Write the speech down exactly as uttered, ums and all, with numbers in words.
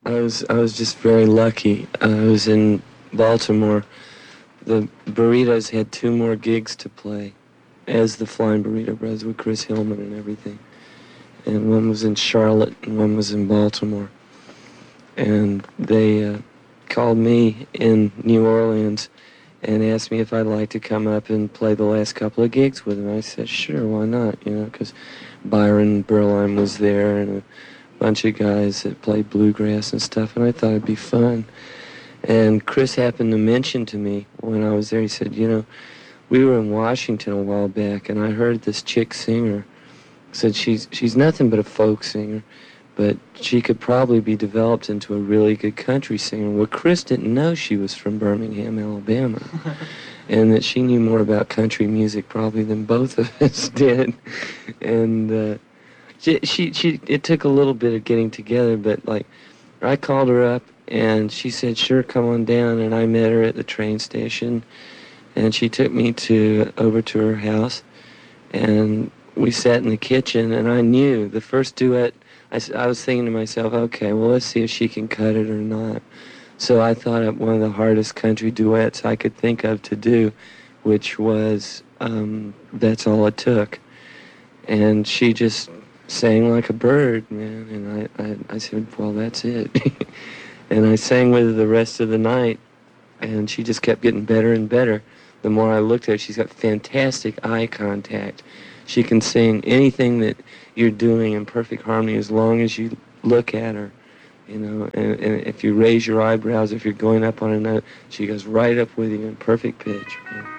I was I was just very lucky. Uh, I was in Baltimore. The Burritos had two more gigs to play as the Flying Burrito Brothers with Chris Hillman and everything. And one was in Charlotte and one was in Baltimore. And they uh, called me in New Orleans and asked me if I'd like to come up and play the last couple of gigs with them. I said, sure, why not? You know, because Byron Berline was there and a bunch of guys that played bluegrass and stuff, and I thought it'd be fun. And Chris happened to mention to me when I was there, he said, you know, we were in Washington a while back, and I heard this chick singer. Said she's she's nothing but a folk singer, but she could probably be developed into a really good country singer. Well, Chris didn't know she was from Birmingham, Alabama, and that she knew more about country music probably than both of us did. And uh, she, she, she, it took a little bit of getting together, but like, I called her up, and she said, sure, come on down, and I met her at the train station, and she took me to over to her house, and we sat in the kitchen, and I knew the first duet, I, I was thinking to myself, okay, well, let's see if she can cut it or not. So I thought up one of the hardest country duets I could think of to do, which was um, That's All It Took. And she just sang like a bird, man, and I, I, I said, well, that's it. And I sang with her the rest of the night, and she just kept getting better and better. The more I looked at her, she's got fantastic eye contact. She can sing anything that you're doing in perfect harmony as long as you look at her, you know. And, and if you raise your eyebrows, if you're going up on a note, she goes right up with you in perfect pitch. You know?